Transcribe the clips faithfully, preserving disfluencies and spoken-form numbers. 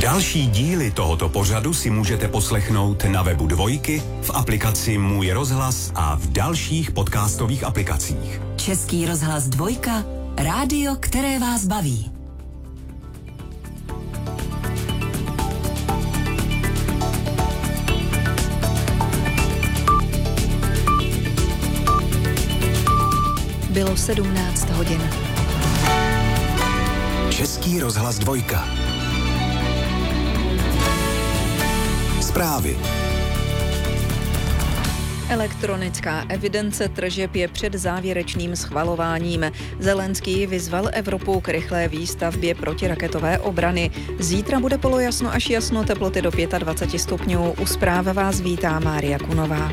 Další díly tohoto pořadu si můžete poslechnout na webu Dvojky, v aplikaci Můj rozhlas a v dalších podcastových aplikacích. Český rozhlas Dvojka, rádio, které vás baví. Bylo sedmnáct hodin. Český rozhlas Dvojka. Zprávy. Elektronická evidence tržeb je před závěrečným schvalováním. Zelenský vyzval Evropu k rychlé výstavbě protiraketové obrany. Zítra bude polojasno až jasno, teploty do dvacet pět stupňů. U zprávy vás vítá Mária Kunová.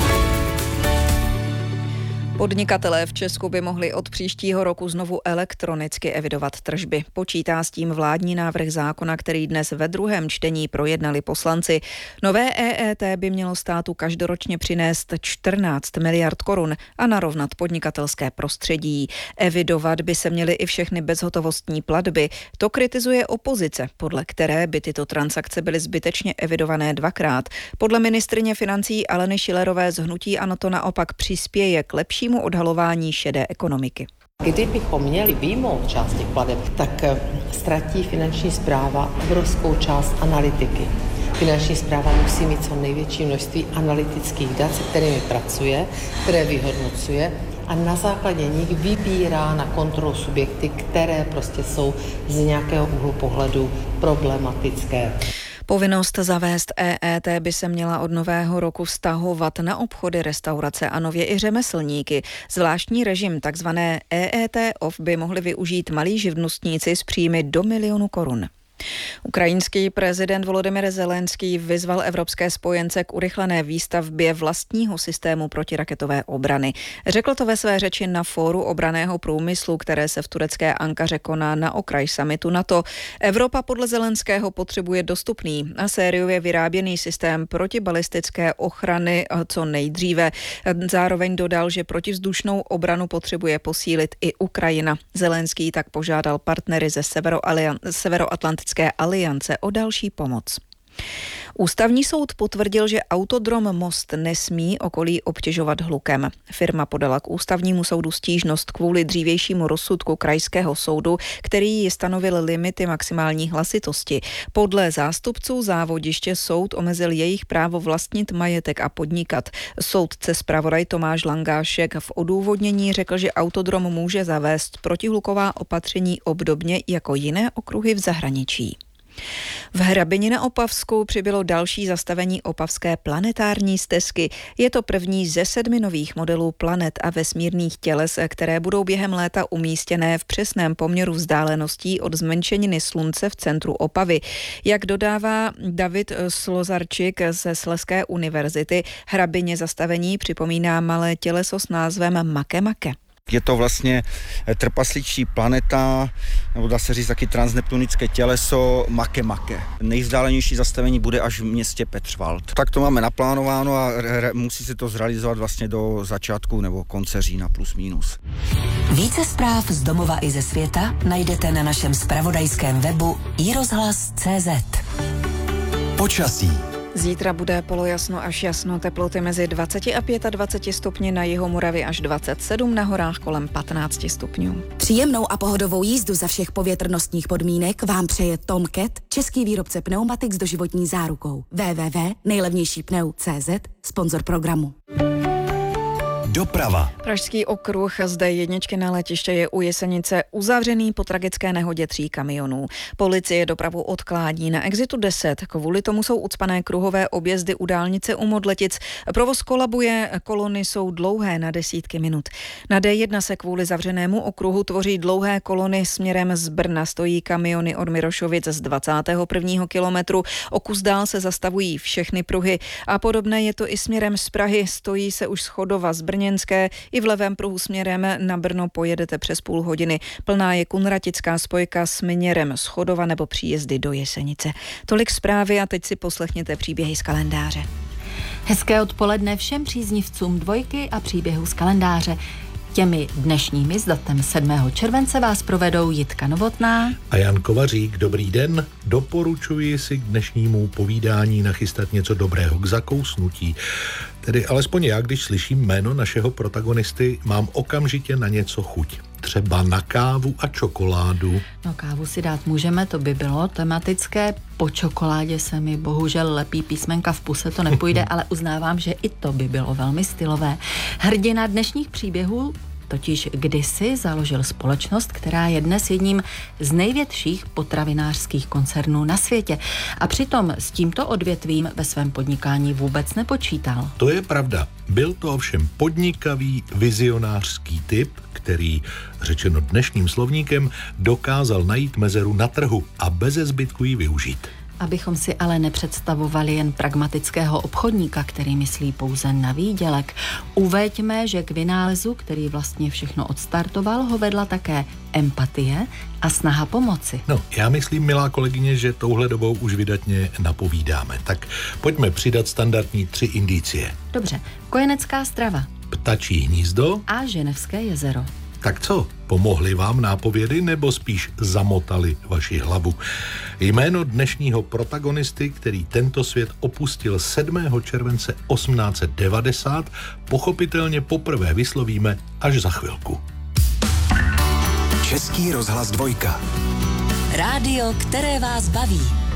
Podnikatelé v Česku by mohli od příštího roku znovu elektronicky evidovat tržby. Počítá s tím vládní návrh zákona, který dnes ve druhém čtení projednali poslanci. Nové E E T by mělo státu každoročně přinést čtrnáct miliard korun a narovnat podnikatelské prostředí. Evidovat by se měly i všechny bezhotovostní platby. To kritizuje opozice, podle které by tyto transakce byly zbytečně evidované dvakrát. Podle ministryně financí Aleny Schillerové z hnutí ANO to naopak přispěje k lepší odhalování šedé ekonomiky. Kdybychom měli výjmout část těch plateb, tak ztratí finanční správa obrovskou část analytiky. Finanční správa musí mít co největší množství analytických dat, se kterými pracuje, které vyhodnocuje a na základě nich vybírá na kontrolu subjekty, které prostě jsou z nějakého úhlu pohledu problematické. Povinnost zavést E E T by se měla od nového roku vztahovat na obchody, restaurace a nově i řemeslníky. Zvláštní režim takzvané E E T off by mohli využít malí živnostníci s příjmy do milionu korun. Ukrajinský prezident Volodymyr Zelenský vyzval evropské spojence k urychlené výstavbě vlastního systému protiraketové obrany. Řekl to ve své řeči na fóru obranného průmyslu, které se v turecké Ankaře koná na okraj summitu NATO. Evropa podle Zelenského potřebuje dostupný a sériově vyráběný systém protibalistické ochrany co nejdříve. Zároveň dodal, že protivzdušnou obranu potřebuje posílit i Ukrajina. Zelenský tak požádal partnery ze Severoatlantické aliance o další pomoc. Ústavní soud potvrdil, že autodrom Most nesmí okolí obtěžovat hlukem. Firma podala k ústavnímu soudu stížnost kvůli dřívějšímu rozsudku krajského soudu, který ji stanovil limity maximální hlasitosti. Podle zástupců závodiště soud omezil jejich právo vlastnit majetek a podnikat. Soudce zpravodaj Tomáš Langášek v odůvodnění řekl, že autodrom může zavést protihluková opatření obdobně jako jiné okruhy v zahraničí. V Hrabini na Opavsku přibylo další zastavení opavské planetární stezky. Je to první ze sedmi nových modelů planet a vesmírných těles, které budou během léta umístěné v přesném poměru vzdáleností od zmenšeniny Slunce v centru Opavy. Jak dodává David Slozarčík ze Slezské univerzity, Hrabině zastavení připomíná malé těleso s názvem Make Make. Je to vlastně trpasličí planeta, nebo dá se říct taky transneptunické těleso Make Make. Nejvzdálenější zastavení bude až v městě Petřvald. Tak to máme naplánováno a re- musí se to zrealizovat vlastně do začátku nebo konce října plus minus. Více zpráv z domova i ze světa najdete na našem zpravodajském webu i rozhlas tečka cé zet. Počasí. Zítra bude polojasno až jasno, teploty mezi dvacet a dvacet pět stupni, na jihu Moravy až dvacet sedm, na horách kolem patnáct stupňů. Příjemnou a pohodovou jízdu za všech povětrnostních podmínek vám přeje Tom Cat, český výrobce pneumatik s doživotní zárukou. w w w tečka nejlevnější pneu tečka cé zet, sponzor programu. Doprava. Pražský okruh zde jedničky na letiště je u Jesenice uzavřený po tragické nehodě tří kamionů. Policie dopravu odkládí na exitu deset, kvůli tomu jsou ucpané kruhové objezdy u dálnice u Modletic. Provoz kolabuje, kolony jsou dlouhé na desítky minut. Na D jedna se kvůli zavřenému okruhu tvoří dlouhé kolony směrem z Brna. Stojí kamiony od Mirošovic z dvacátého prvního kilometru. O kus dál se zastavují všechny pruhy a podobné je to i směrem z Prahy. Stojí se už Schodova z Brněnské. I v levém pruhu směrem na Brno pojedete přes půl hodiny. Plná je kunratická spojka směrem Schodova nebo příjezdy do Jesenice. Tolik zprávy a teď si poslechněte příběhy z kalendáře. Hezké odpoledne všem příznivcům Dvojky a příběhů z kalendáře. Těmi dnešními s datem sedmého července vás provedou Jitka Novotná a Jan Kovařík. Dobrý den, doporučuji si k dnešnímu povídání nachystat něco dobrého k zakousnutí. Tedy alespoň já, když slyším jméno našeho protagonisty, mám okamžitě na něco chuť. Třeba na kávu a čokoládu. No kávu si dát můžeme, to by bylo tematické. Po čokoládě se mi bohužel lepí písmenka v puse, to nepůjde, ale uznávám, že i to by bylo velmi stylové. Hrdina dnešních příběhů totiž kdysi založil společnost, která je dnes jedním z největších potravinářských koncernů na světě. A přitom s tímto odvětvím ve svém podnikání vůbec nepočítal. To je pravda. Byl to ovšem podnikavý, vizionářský typ, který, řečeno dnešním slovníkem, dokázal najít mezeru na trhu a beze zbytku ji využít. Abychom si ale nepředstavovali jen pragmatického obchodníka, který myslí pouze na výdělek, uveďme, že k vynálezu, který vlastně všechno odstartoval, ho vedla také empatie a snaha pomoci. No, já myslím, milá kolegyně, že touhle dobou už vydatně napovídáme. Tak pojďme přidat standardní tři indicie. Dobře, kojenecká strava, ptačí hnízdo a ženevské jezero. Tak co, pomohly vám nápovědy nebo spíš zamotali vaši hlavu? Jméno dnešního protagonisty, který tento svět opustil sedmého července osmnáct set devadesát, pochopitelně poprvé vyslovíme až za chvilku. Český rozhlas dvojka. Rádio, které vás baví.